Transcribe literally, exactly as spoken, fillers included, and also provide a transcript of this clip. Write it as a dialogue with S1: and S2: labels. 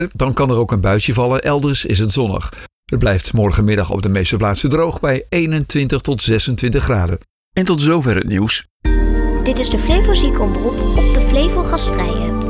S1: Dan kan er ook een buitje vallen. Elders is het zonnig. Het blijft morgenmiddag op de meeste plaatsen droog bij eenentwintig tot zesentwintig graden. En tot zover het nieuws.
S2: Dit is de Flevo Ziekenomroep op de Flevo Gastvrije.